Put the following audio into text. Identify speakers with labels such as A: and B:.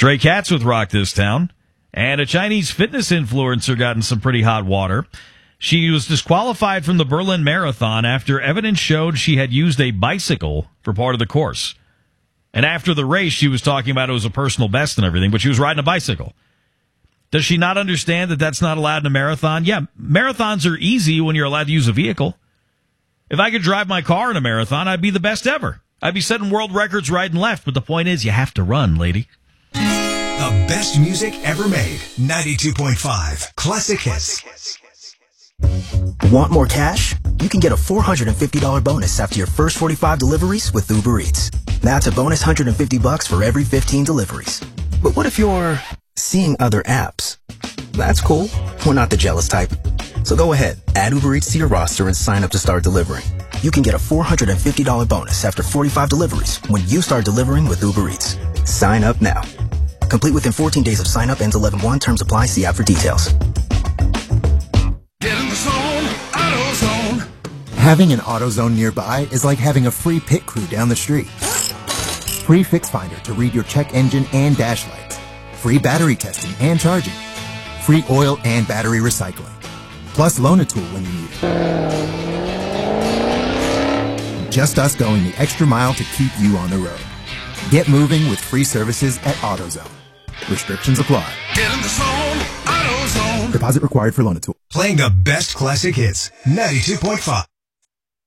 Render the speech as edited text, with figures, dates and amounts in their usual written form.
A: Stray Cats with Rock This Town. And a Chinese fitness influencer got in some pretty hot water. She was disqualified from the Berlin Marathon after evidence showed she had used a bicycle for part of the course. And after the race, she was talking about it was a personal best and everything, but she was riding a bicycle. Does she not understand that that's not allowed in a marathon? Yeah, marathons are easy when you're allowed to use a vehicle. If I could drive my car in a marathon, I'd be the best ever. I'd be setting world records right and left, but the point is you have to run, lady.
B: The best music ever made. 92.5 Classic Hits.
C: Want more cash? You can get a $450 bonus after your first 45 deliveries with Uber Eats. That's a bonus $150 for every 15 deliveries. But what if you're seeing other apps? That's cool. We're not the jealous type. So go ahead, add Uber Eats to your roster and sign up to start delivering. You can get a $450 bonus after 45 deliveries when you start delivering with Uber Eats. Sign up now. Complete within 14 days of sign up. Ends 11/1. Terms apply. See app for details.
B: Get in the zone, AutoZone.
D: Having an AutoZone nearby is like having a free pit crew down the street. Free Fix Finder to read your check engine and dash lights. Free battery testing and charging. Free oil and battery recycling. Plus loan a tool when you need it. Just us going the extra mile to keep you on the road. Get moving with free services at AutoZone. Restrictions apply.
B: Get in the zone, AutoZone.
D: Deposit required for loan a tool.
B: Playing the best classic hits. 92.5.